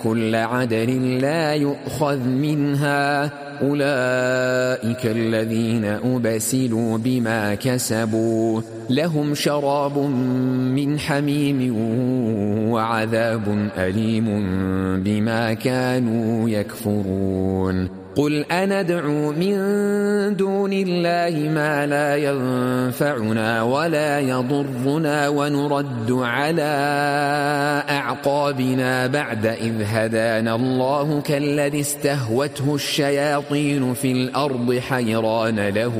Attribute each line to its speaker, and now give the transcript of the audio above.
Speaker 1: كل عدل لا يؤخذ منها أولئك الذين أبسلوا بما كسبوا لهم شراب من حميم وعذاب أليم بما كانوا يكفرون قل أندعو من دون الله ما لا ينفعنا ولا يضرنا ونرد على أعقابنا بعد إذ هدانا الله كالذي استهوته الشياطين في الأرض حيران له